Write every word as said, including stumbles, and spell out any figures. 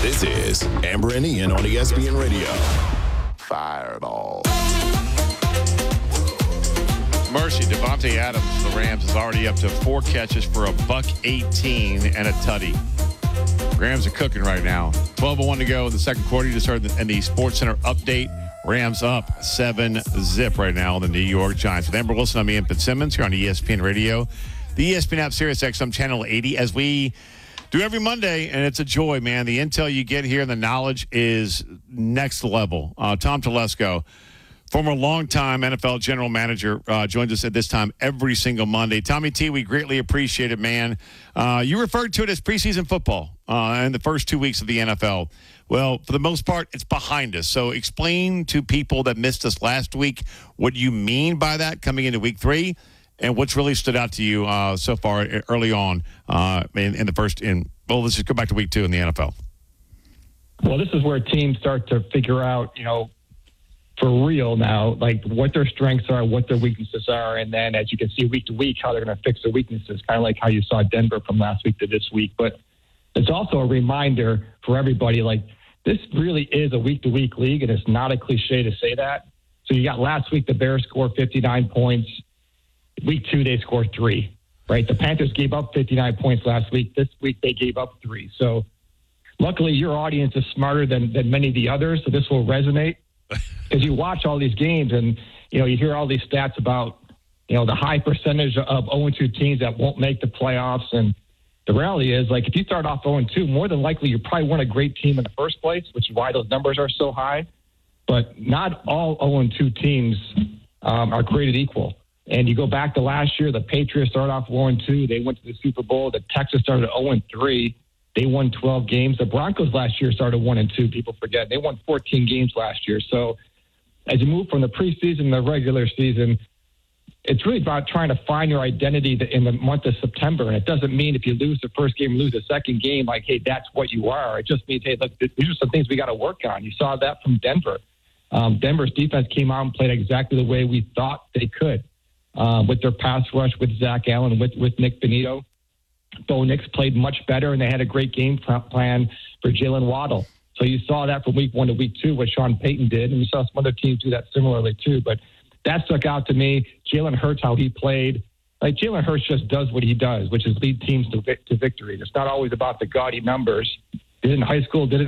This is Amber and Ian on E S P N Radio. Fireball. Mercy, Devontae Adams, the Rams, is already up to four catches for a buck eighteen and a tutty. Rams are cooking right now. twelve oh one to go in the second quarter. You just heard in the Sports Center update. Rams up seven zip right now on the New York Giants. With Amber Wilson, I'm Ian Fitzsimmons here on E S P N Radio. The E S P N app, Sirius X M Channel eighty, as we do every Monday, and it's a joy, man. The intel you get here and the knowledge is next level. Uh, Tom Telesco, former longtime N F L general manager, uh, joins us at this time every single Monday. Tommy T, we greatly appreciate it, man. Uh, you referred to it as preseason football uh, in the first two weeks of the N F L. Well, for the most part, it's behind us. So explain to people that missed us last week what you mean by that coming into week three, and what's really stood out to you uh, so far early on uh, in, in the first, in well, let's just go back to week two in the N F L. Well, this is where teams start to figure out, you know, for real now, like what their strengths are, what their weaknesses are, and then as you can see week to week, how they're going to fix their weaknesses, kind of like how you saw Denver from last week to this week. But it's also a reminder for everybody, like this really is a week-to-week league, and it's not a cliche to say that. So you got last week, the Bears scored fifty-nine points. Week two, they scored three, right? The Panthers gave up fifty-nine points last week. This week, they gave up three. So luckily, your audience is smarter than, than many of the others, so this will resonate. Because you watch all these games and, you know, you hear all these stats about, you know, the high percentage of oh and two teams that won't make the playoffs. And the reality is, like, if you start off oh and two, more than likely you probably weren't a great team in the first place, which is why those numbers are so high. But not all oh and two teams um, are created equal. And you go back to last year, the Patriots started off oh and two. They went to the Super Bowl. The Texans started oh and three. They won twelve games. The Broncos last year started one and two. People forget. They won fourteen games last year. So as you move from the preseason to the regular season, it's really about trying to find your identity in the month of September. And it doesn't mean if you lose the first game, lose the second game, like, hey, that's what you are. It just means, hey, look, these are some things we got to work on. You saw that from Denver. Um, Denver's defense came out and played exactly the way we thought they could uh, with their pass rush, with Zach Allen, with, with Nick Benito. Bo Nix played much better, and they had a great game plan for Jalen Waddle. So you saw that from week one to week two, what Sean Payton did, and you saw some other teams do that similarly too. But that stuck out to me. Jalen Hurts, how he played. Like, Jalen Hurts just does what he does, which is lead teams to, to victory. It's not always about the gaudy numbers. Did it in high school, did it